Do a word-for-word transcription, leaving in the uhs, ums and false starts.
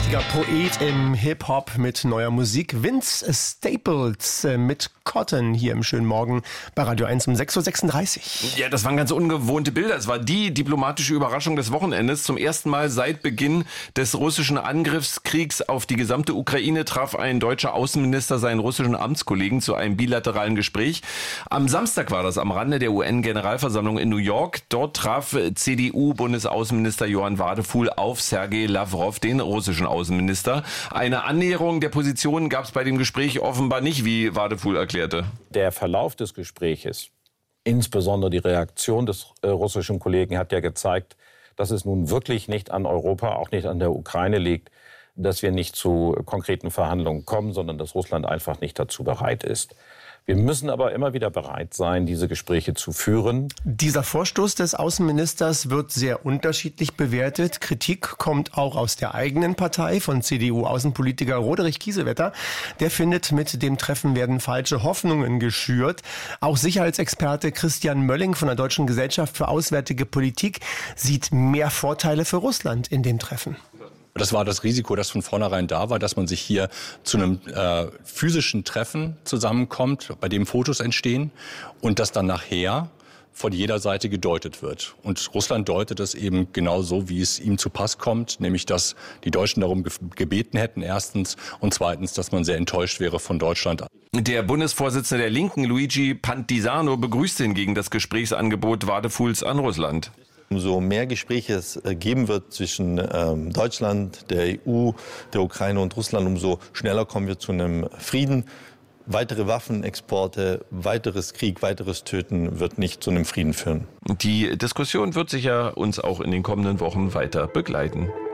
Richtiger Poet im Hip-Hop mit neuer Musik. Vince Staples mit Cotton hier im schönen Morgen bei Radio eins um sechs Uhr sechsunddreißig. Ja, das waren ganz ungewohnte Bilder. Es war die diplomatische Überraschung des Wochenendes. Zum ersten Mal seit Beginn des russischen Angriffskriegs auf die gesamte Ukraine traf ein deutscher Außenminister seinen russischen Amtskollegen zu einem bilateralen Gespräch. Am Samstag war das am Rande der U N-Generalversammlung in New York. Dort traf C D U-Bundesaußenminister Johann Wadefuhl auf Sergei Lavrov, den russischen Außenminister. Eine Annäherung der Positionen gab es bei dem Gespräch offenbar nicht, wie Wadefuhl erklärte. Der Verlauf des Gespräches, insbesondere die Reaktion des äh, russischen Kollegen, hat ja gezeigt, dass es nun wirklich nicht an Europa, auch nicht an der Ukraine liegt, dass wir nicht zu konkreten Verhandlungen kommen, sondern dass Russland einfach nicht dazu bereit ist. Wir müssen aber immer wieder bereit sein, diese Gespräche zu führen. Dieser Vorstoß des Außenministers wird sehr unterschiedlich bewertet. Kritik kommt auch aus der eigenen Partei von C D U-Außenpolitiker Roderich Kiesewetter. Der findet, mit dem Treffen werden falsche Hoffnungen geschürt. Auch Sicherheitsexperte Christian Mölling von der Deutschen Gesellschaft für Auswärtige Politik sieht mehr Vorteile für Russland in dem Treffen. Das war das Risiko, das von vornherein da war, dass man sich hier zu einem äh, physischen Treffen zusammenkommt, bei dem Fotos entstehen und das dann nachher von jeder Seite gedeutet wird. Und Russland deutet es eben genau so, wie es ihm zu Pass kommt, nämlich dass die Deutschen darum ge- gebeten hätten, erstens, und zweitens, dass man sehr enttäuscht wäre von Deutschland. Der Bundesvorsitzende der Linken, Luigi Pantisano, begrüßte hingegen das Gesprächsangebot Wadefuhls an Russland. Umso mehr Gespräche es geben wird zwischen ähm, Deutschland, der E U, der Ukraine und Russland, umso schneller kommen wir zu einem Frieden. Weitere Waffenexporte, weiteres Krieg, weiteres Töten wird nicht zu einem Frieden führen. Die Diskussion wird sicher uns auch in den kommenden Wochen weiter begleiten.